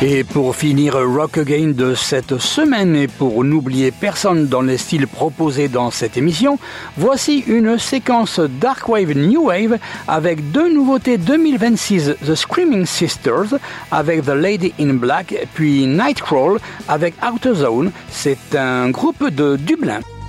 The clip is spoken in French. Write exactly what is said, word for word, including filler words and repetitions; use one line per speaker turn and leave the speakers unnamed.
Et pour finir Rock Again de cette semaine et pour n'oublier personne dans les styles proposés dans cette émission, voici une séquence Dark Wave New Wave avec deux nouveautés deux mille vingt-six, The Screaming Sisters avec The Lady in Black, puis Nightcrawl avec Outer Zone. C'est un groupe de Dublin.